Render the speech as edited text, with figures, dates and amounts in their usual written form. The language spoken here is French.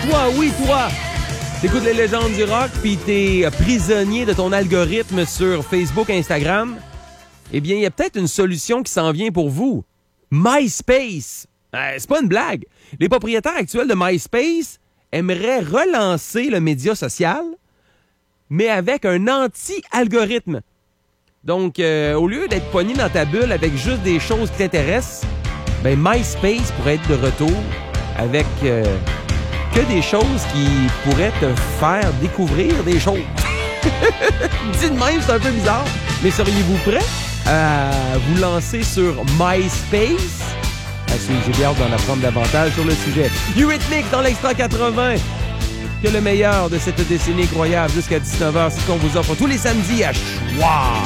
toi! T'écoutes les légendes du rock, puis t'es prisonnier de ton algorithme sur Facebook, Instagram. Eh bien, il y a peut-être une solution qui s'en vient pour vous. MySpace. C'est pas une blague. Les propriétaires actuels de MySpace aimeraient relancer le média social, mais avec un anti-algorithme. Donc, au lieu d'être pogné dans ta bulle avec juste des choses qui t'intéressent, ben MySpace pourrait être de retour avec que des choses qui pourraient te faire découvrir des choses. Dit de même, c'est un peu bizarre. Mais seriez-vous prêts à vous lancer sur MySpace? J'ai bien hâte d'en apprendre davantage sur le sujet. Eurythmics dans l'Extra 80. Que le meilleur de cette décennie incroyable jusqu'à 19h, c'est ce qu'on vous offre tous les samedis à Choix.